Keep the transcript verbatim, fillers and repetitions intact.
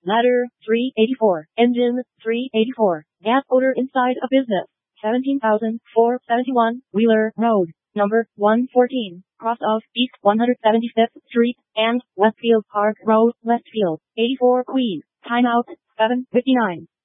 Ladder, three eighty-four. Engine, three eighty-four. Gas odor inside a business, seventeen thousand four hundred seventy-one. Wheeler Road, number one fourteen, cross of East one hundred seventy-fifth Street and Westfield Park Road, Westfield, eighty-four Queens. Timeout, seven fifty-nine.